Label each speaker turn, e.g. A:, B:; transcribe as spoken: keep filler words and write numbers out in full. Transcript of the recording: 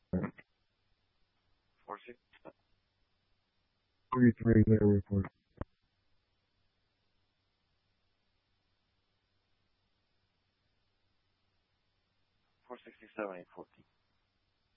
A: four sixty seven.
B: three three zero report.
A: four sixty seven eight fourteen.